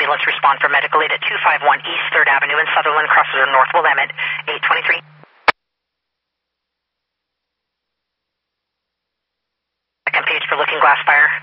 ambulance respond for medical aid at 251 East 3rd Avenue in Sutherland, crosses of North Willamette, 823. Second page for Looking Glass Fire.